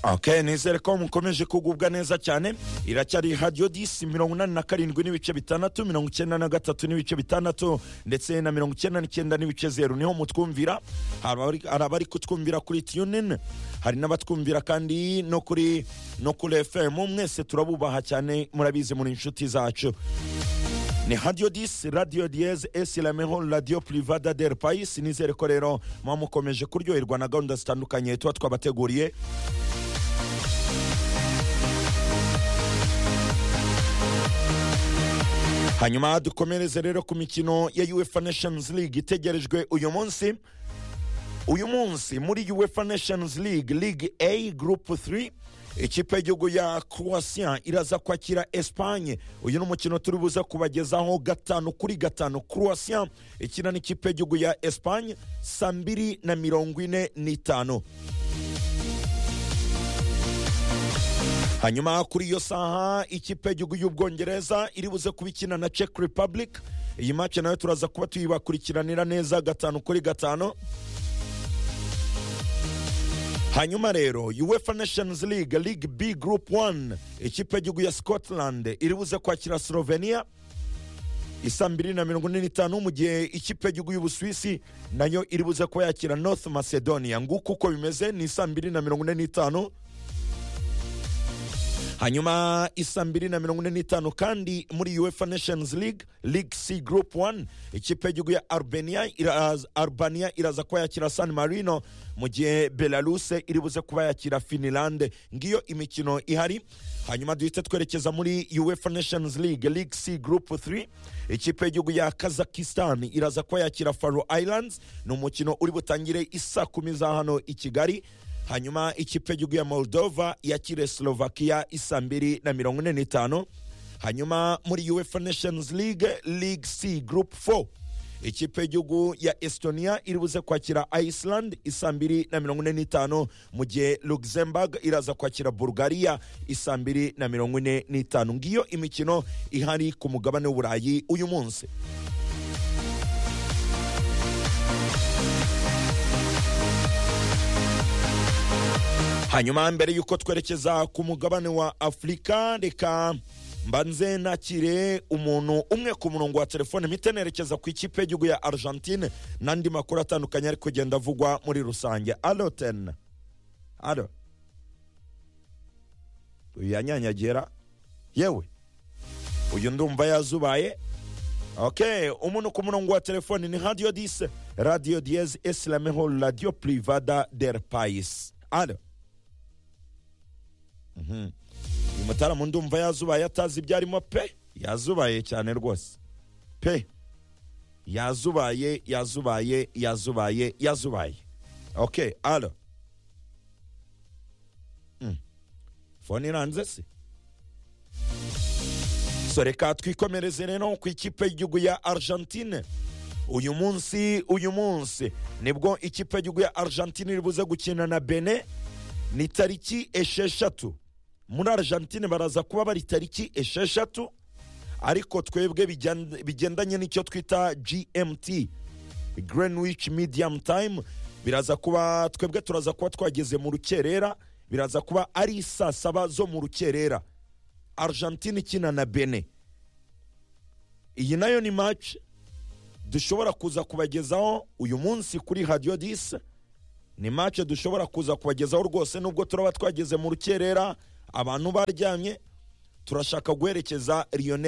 Okay, nizere ko mukomeje kugubwa neza cyane. Iracyari Radio 10 87 n'ibice bitandatu, 93 n'ibice bitandatu ndetse na 99 n'ibice 0 niho mutwumvira. Harabari kutwumvira kuri TuneIn, hari n'abatwumvira kandi no kuri FM. Mwese turabubaha cyane, murabize muri inshuti zacu. Ni Radio 10, Radio Diez, es la mejor radio privada del país. Nizere ko rero mukomeje kuryoherwa na gahunda zitandukanye tuba twabateguriye. Hanyuma dukomereze rero ku mikino ya UEFA Nations League itegerejwe uyu munsi. Uyu munsi muri UEFA Nations League, League A Group 3, ikipe y'igihugu ya Croatia iraza kwakira Espagne. Uyu ni umukino turi buza kubagezaho 5-5. Croatia ikina n'ikipe y'igihugu ya Espagne 2:45. Hanyuma kuri iyo saha ikipe y'igihugu y'Ubwongereza iri buze kubikina na Czech Republic. Iyi match nayo turaza kuba tuyibakurikiranira neza 5-5. Hanyuma rero UEFA Nations League, League B Group 1, ikipe y'igihugu ya Scotland iri buze kwakira Slovenia 2:45, mu gihe ikipe y'igihugu y'Ubusuwisi nayo iri buze kuba yakira North Macedonia. Nguko uko bimeze ni 2:45. Hanyuma 2:45 kandi muri UEFA Nations League, League C Group 1, ikipe y'igihugu ya Albania iraza kuba yakira San Marino, mu gihe Belarus iri buze kuba yakira Finland. Ngiyo imikino ihari. Hanyuma duhita twerekeza muri UEFA Nations League, League C Group 3, ikipe y'igihugu ya Kazakhstan iraza kuba yakira Faroe Islands. Ni umukino uri butangire 10:00 za hano i Kigali. Hanyuma ikipe y'igihugu ya Moldova yakire Slovakia 2:45. Hanyuma muri UEFA Nations League, League C Group 4, ikipe y'igihugu ya Estonia iri buze kwakira Iceland 2:45, mu gihe Luxembourg iraza kwakira Bulgaria 2:45. Ngiyo imikino ihari ku mugabane w'Uburayi uyu munsi. Hanyuma mbere yuko twerekeza ku mugabane wa Afrika, reka mbanze nakire umuntu umwe ku murongo wa telefone mitenerekeza ku ikipe y'igihugu ya Argentine nandi makuru atandukanye ari kugenda avugwa muri rusange. Allo ten. Allo. Uyanyanyagira. Yewe. Uyu ndumva yazubaye. Okay, umuntu ku murongo wa telefone ni Radio 10, Radio Diez, es la mejor radio privada del país. Allo. Uyu mutaramu ndumva yazubaye atazi ibyarimo pe. Yazubaye cyane rwose pe. Yazubaye. Okay, allo. Phone iranze se. So reka twikomereze rero ku ikipe y'igihugu ya Argentine. Uyu munsi nibwo ikipe y'igihugu ya Argentine iri buze gukina na Benin. Ni tariki 6. Muri Argentine baraza kuba bari tariki 6, ariko twebwe bigendanye n'icyo twita GMT, Greenwich Medium Time, biraza kuba twebwe turaza kuba twageze mu rukerera, biraza kuba ari 7 zo mu rukerera. Argentine ikina na Benin. Iyi nayo ni match dushobora kuza kubagezaho uyu munsi kuri Radio 10. Ni match dushobora kuza kubagezaho rwose, nubwo turaba twageze mu rukerera, abantu baryamye. Turashaka guherekeza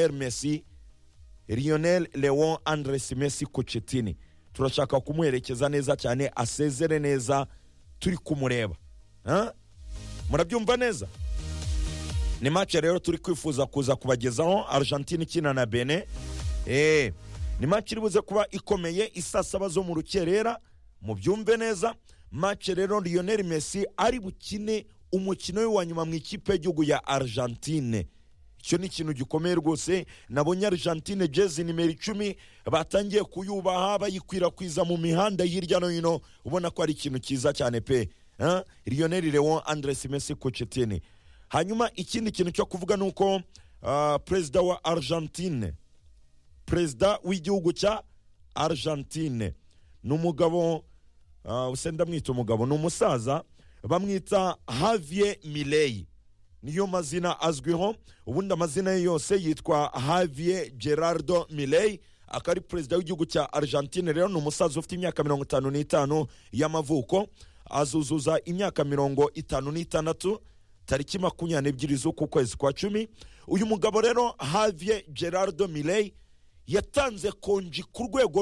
Lionel Leon Andres Messi Kuchetini. Turashaka kumuherekeza neza cyane, asezere neza turi kumureba. Murabyumva neza? Ni match rero turi kwifuza kuza kubagezaho, Argentine ikina na Benin. Ni match iri buze kuba ikomeye, 7 zo mu rukerera, mu byumve neza. Match rero Lionel Messi ari bukine umukino we wa nyuma mu ikipe y'igihugu ya Argentine. Icyo ni ikintu gikomeye rwose. Nabonye Argentine jezi nimero 10 batangiye kuyubaha, bayikwirakwiza mu mihanda hirya no hino, ubona ko ari ikintu cyiza cyane pe. Lionel Leon Andres Messi Kuchetini. Hanyuma ikindi kintu cyo kuvuga nuko perezida wa Argentine, perezida w'igihugu cya Argentine, n'umugabo usenda mwita umugabo, n'umusaza bamwita Javier Milei, niyo mazina azwiho. Ubundi amazina ye yose yitwa Javier Gerardo Milei, akari perezida w'igihugu cya Argentine. Rero ni umusaza ufite imyaka 55 y'amavuko, azuzuza imyaka 56 tariki 22 z'uku kwezi kwa 10. Uyu mugabo rero Javier Gerardo Milei yatanze konji ku rwego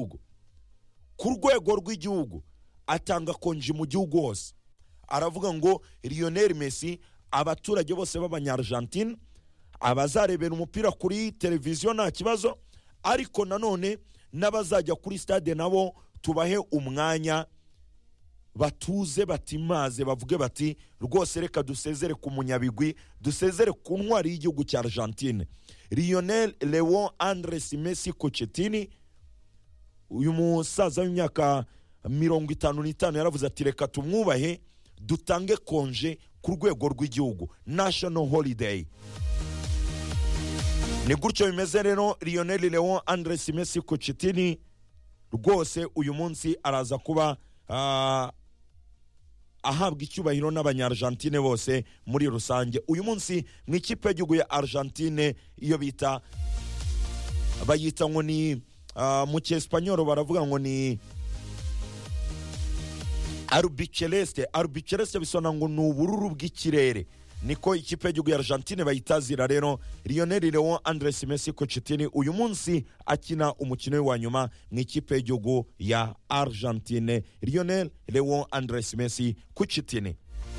rw'igihugu, atanga konji mu gihugu hose. Aravuga ngo Lionel Messi, abaturage bose b'Abanyargentine abazarebera umupira kuri televiziyo nta kibazo, ariko nanone n'abazajya kuri stade nabo tubahe umwanya, batuze batimaze, bavuge bati rwose reka dusezere ku munyabigwi, dusezere ku ntwari y'igihugu cya Argentine, Lionel Leon Andres Messi Cucchettini. Uyu musaza w'imyaka 55 yaravuze ati reka tumwubahe, dutange konje ku rwego rw'igihugu, national holiday. Ni gutyo bimeze rero. Lionel Leon Andres Messi Cucchettini rwose uyu munsi araza kuba ahabwa icyubahiro n'Abanyargentine bose muri rusange. Uyu munsi mu ikipe y'igihugu ya Argentine iyo bayita ngo ni mu cyespanyol baravuga ngo ni albiceleste, bisona ngo ni ubururu bw'ikirere, niko ikipe y'igihugu ya Argentine bayitazira. Rero Lionel Leon Andres Messi Cucchettini uyu munsi akina umukino wa nyuma mu ikipe y'igihugu ya Argentine. Lionel Leon Andres Messi Cucchettini.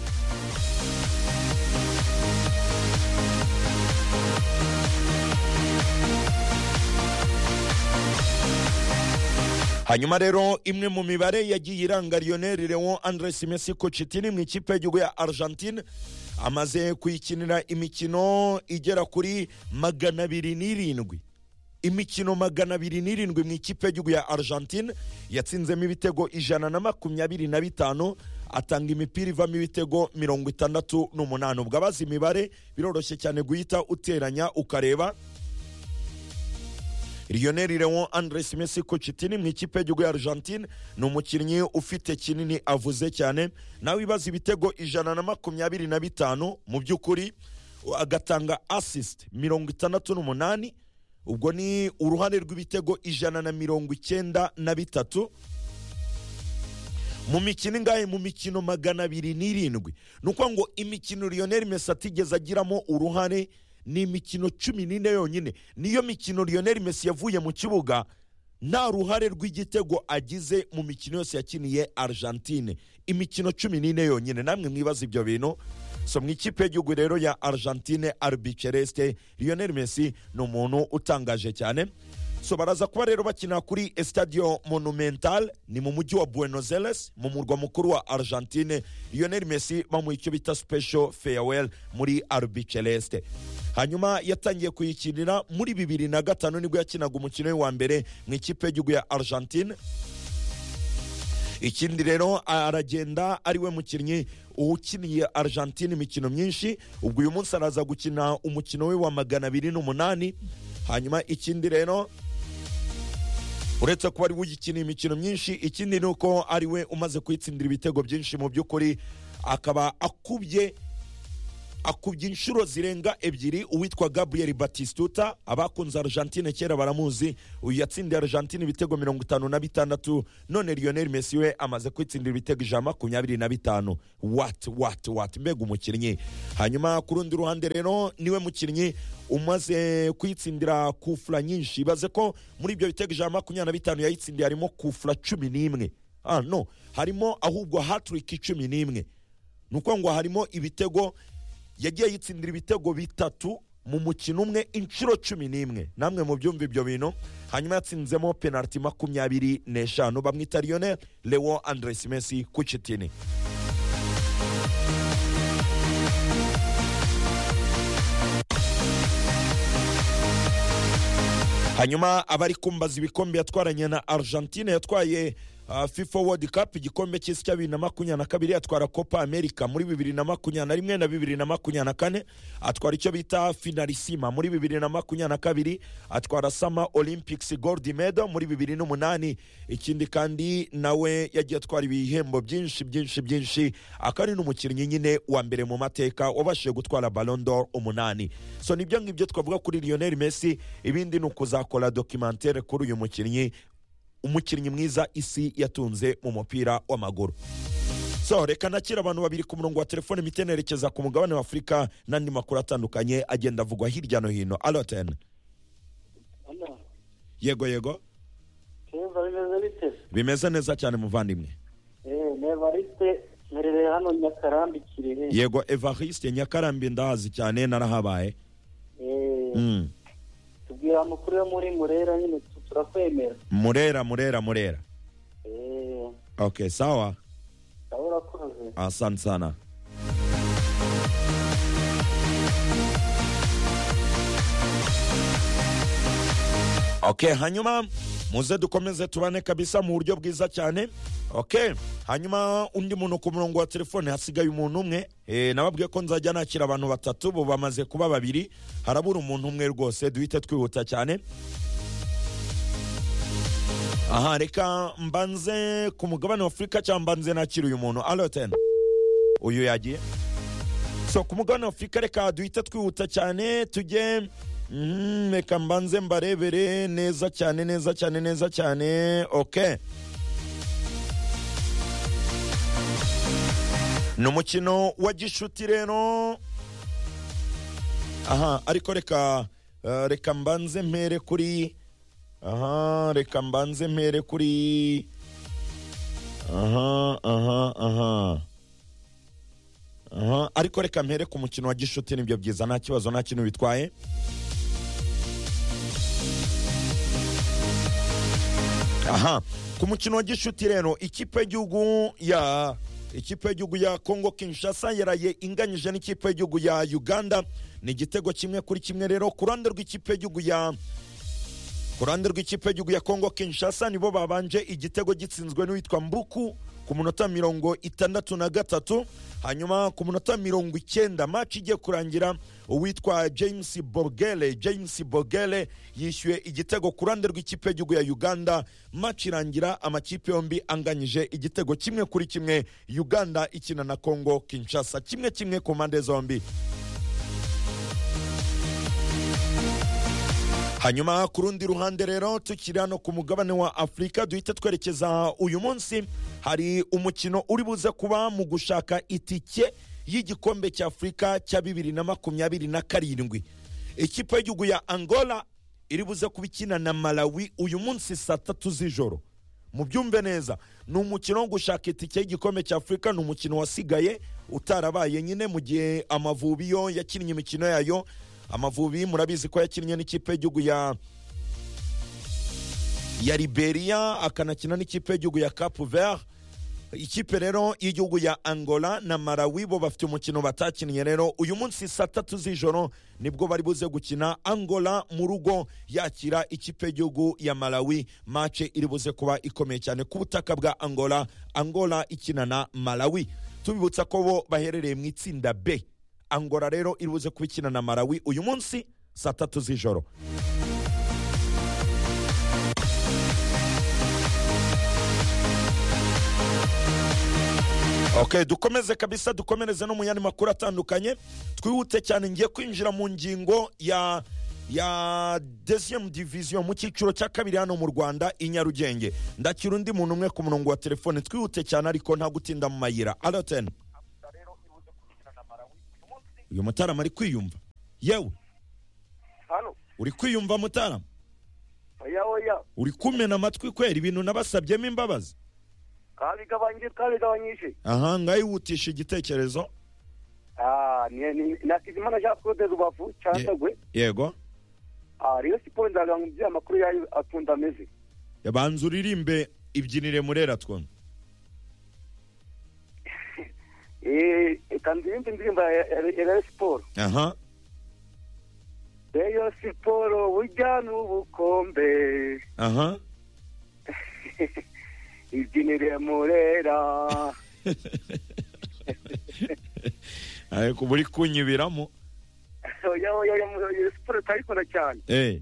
Hanyuma rero imwe mu mibare yagiye iranga Lionel Leon Andres Messi Cucchettini mu ikipe y'igihugu ya Argentine, amaze kuyikinira imikino igera kuri 207, imikino 207 mu ikipe y'igihugu ya Argentine. Yatsinzemo ibitego 125, atanga imipira ivamo ibitego 68. Ubwo abazi imibare biroroshye cyane guhita uteranya ukareba. Lionel Leon Andres Messi Cucchettini mu ikipe y'igihugu ya Argentine ni umukinnyi ufite kinini avuze cyane, nawe ibaza ibitego 125 mu by'ukuri, agatanga assist 68. Ubwo ni uruhare rw'ibitego 193 mu mikino ingahe, mu mikino 207. Nuko ngo imikino Lionel Messi atigeze agiramo uruhare ni imikino 14 yonyine. Niyo mikino Lionel Messi yavuye mu kibuga nta ruhare rw'igitego agize mu mikino yose yakiniye Argentine, imikino 14 yonyine. Namwe mwibaza ibyo bintu. So mu ikipe y'igihugu rero ya Argentine albiceleste, Lionel Messi ni umuntu utangaje cyane. So baraza kuba rero bakina kuri Estadio Monumental, ni mu mujyi wa Buenos Aires mu murwa mukuru wa Argentine. Lionel Messi bamuha icyo bita special farewell muri albiceleste. Hanyuma yatangiye kuyikinira muri 2005 nibwo yakinaga umukino wa mbere mu ikipe y'igihugu ya Argentine. Ikindi rero aragenda ari we mukinnyi ukiniye Argentine imikino myinshi. Ubwo uyu munsi araza gukina umukino we wa 208. Hanyuma ikindi rero uretse kuba ari we ugikina imikino myinshi, ikindi ni uko ari we umaze kwitsindira ibitego byinshi. Mu by'ukuri akaba akubye inshuro zirenga 2 uwitwa Gabriel Batistuta. Abakunze Argentine kera baramuzi, uyu yatsindiye Argentine ibitego 56. None Lionel Messi we amaze kwitsindira ibitego 125. What mbega umukinnyi. Hanyuma ku rundi ruhande rero niwe mukinnyi umaze kwitsindira kufla nyinshi. Baze ko muri ibyo bitego 125 yayitsindiye harimo kufla 11. No, harimo ahubwo hat-trick 11. Nuko ngo harimo ibitego yagiye yitsindira ibitego 3 mu mukino umwe inshuro 11. Namwe mu byumva ibyo bintu. Hanyuma yatsinzemo penalty 25. Bamwita Lionel Leon Andres Messi Cucchettini. Hanyuma abari kumbaza ibikombe yatwaranye na Argentine, yatwaye FIFA World Cup igikombe cy'isi cya 2022, atwara Copa America muri 2021 na 2024, atwara icyo bita Finalissima muri 2022, atwara Summer Olympics Gold Medal muri 2008. ikindi kandi nawe yagiye atwara ibihembo byinshi akari n'umukinnyi nyine wa mbere mu mateka wabashije gutwara Ballon d'Or 8. So nibyo ngibyo twavuga kuri Lionel Messi. Ibindi nukuzakora documentaire kuri uyu umukinnyi mwiza isi yatunze mu mupira w'amaguru. So reka nakira abantu babiri ku murongo wa telefone mitenerekeza ku mugabane wa Afrika n'andi makuru atandukanye agenda avugwa hirya no hino. Allo ten. Yego. Bimeze neza cyane muvandimwe. Evariste nerere hano Nyakarambi Kirehe. Yego Evariste Nyakarambi ndahazi cyane narahabaye. Tubwira amakuru yo muri Murera nyine turakwemera. Murera. Okay, sawa. Urakoze. Asante sana. Okay, hanyuma muze dukomeze tubane kabisa mu buryo bwiza cyane. Okay, hanyuma undi muntu ku murongo wa telefone hasigaye umuntu umwe. Nababwiye ko nzajya nakira abantu batatu, bo bamaze kuba babiri, harabura umuntu umwe rwose, duhite twihuta cyane. Aha, reka mbanze ku mugabane wa Afrika cyangwa mbanze nakira uyu muntu. Allo ten. Uyu yagiye. So ku mugabane wa Afrika reka duhite twihuta cyane tujye reka mbanze mbarebere neza cyane. Okay. Numukino wa gishuti rero. Aha, ariko reka mbanze mpere kuri ariko reka mpere ku mukino wa gishuti nibyo byiza, nta kibazo, nta kintu bitwaye. Aha, ku mukino wa gishuti rero ikipe y'igihugu ya Congo Kinshasa yaraye inganyije n'ikipe y'igihugu ya Uganda ni igitego 1-1 rero. Ku ruhande rw'ikipe y'igihugu ya Congo Kinshasa nibo babanje igitego gitsinzwe n'uwitwa Mbuku ku munota 63. hanyuma ku munota 90 match igiye kurangira uwitwa James Bogele yishyuye igitego ku ruhande rw'ikipe y'igihugu ya Uganda. Match irangira amakipe yombi anganyije igitego 1-1, Uganda ikina na Congo Kinshasa 1-1 ku mpande zombi. Hanyuma ku rundi ruhande rero tukiri hano ku mugabane wa Afrika duhita twerekeza uyu munsi, hari umukino uri buze kuba mu gushaka itike y'igikombe cya Afrika cya 2027. Ikipe y'igihugu ya Angola iri buze kubikina na Malawi uyu munsi saa 3 z'ijoro. Mu byumve neza, ni umukino wo gushaka itike y'igikombe cya Afrika, ni umukino wasigaye utarabaye nyine mu gihe Amavubi yo yakinnye imikino yayo. Amavubi murabizi ko yakinnye n'ikipe y'igihugu ya Liberia, akanakina n'ikipe y'igihugu ya Cape Verde. Ikipe rero y'igihugu ya Angola na Malawi bo bafite umukino batakinnye rero uyu munsi saa 3 z'ijoro nibwo bari buze gukina. Angola mu rugo yakira ikipe y'igihugu ya Malawi, match iri buze kuba ikomeye cyane ku butaka bwa Angola ikina na Malawi. Tubibutsa ko bo baherereye mu itsinda B. Angola rero iri buze kubikina na Malawi uyu munsi saa 3 z'ijoro. Okay, dukomeze kabisa, dukomereze no mu yandi makuru atandukanye. Twihute cyane, ngiye kwinjira mu ngingo ya deuxième division mu cyiciro cya kabiri hano mu Rwanda i Nyarugenge. Ndakira undi muntu umwe ku murongo wa telefone, twihute cyane ariko nta gutinda mu mayira. Allo ten. Uyu Mutarama ari kwiyumva? Yewe. Hano. Uri kwiyumva Mutarama? Oya. Uri kumena amatwi kwera ibintu nabasabyemo imbabazi? Kabigabanyije. Aha, ngayihutisha igitekerezo. Nakizimana Jean Claude Rubavu cyandagwe. Yego. Rayon Sports nzaga mu byamakuru yayo akunda ameze. Yabanza uririmbe ibyinire Murera twone. Kandi indirimbo ya Rayon Sports. Aha. Rayon Sports ujyana ubukombe. Aha. ibyinire murera. ariko buri kunyibiramo oya siporo turayikora cyane.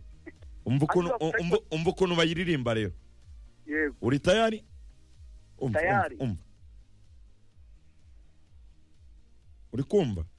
umva ukuntu bayiririmba rero. Yego. uri tayari? Tayari. uri kumva?